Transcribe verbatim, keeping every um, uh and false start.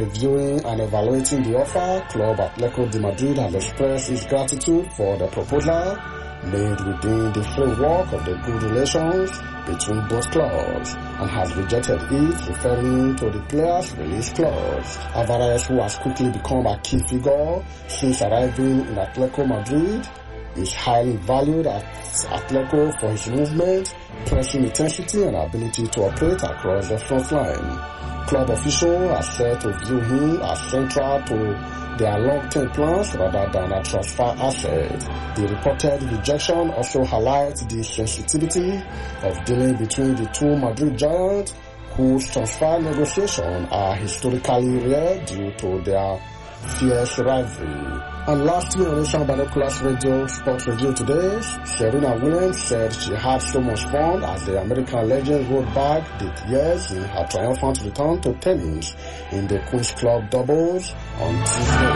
reviewing and evaluating the offer, Club Atletico de Madrid has expressed its gratitude for the proposal made within the framework of the good relations between both clubs and has rejected it, referring to the players' release clause. Alvarez, who has quickly become a key figure since arriving in Atletico Madrid, is highly valued at Atletico for his movement, pressing intensity and ability to operate across the front line. Club officials are said to view him as central to their long-term plans rather than a transfer asset. The reported rejection also highlights the sensitivity of dealing between the two Madrid giants, whose transfer negotiations are historically rare due to their fierce rivalry. And lastly, on Asian Binoculars Radio Sports Review today, Serena Williams said she had so much fun as the American legend rode back the years in her triumphant return to tennis in the Queen's Club doubles on Tuesday.